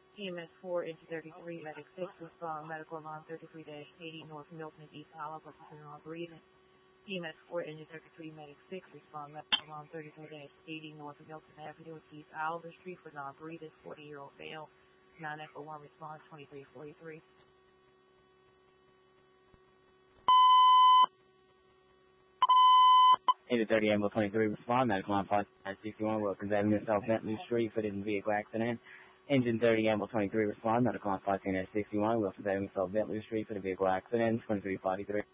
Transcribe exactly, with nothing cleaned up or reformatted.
E M S four, engine thirty-three, medic six, respond medical alarm thirty-three dash eighty, North Milton, East Hollow, persistent on breathing. E M S four, engine thirty-three, medic six, respond medical alarm thirty-three dash eighty, North Milton Avenue, East Oliver Street for non-breathing, forty-year-old male, nine F one response, twenty-three forty-three. Engine thirty, ambulance twenty-three, respond, medical alarm five sixty-one, Wilkins Avenue, South Bentley Street, for hidden vehicle accident. Engine thirty, ambulance twenty-three, respond, medical alarm five sixty-one, Wilkins Avenue, South Bentley Street, for the vehicle accident, twenty-three forty-three.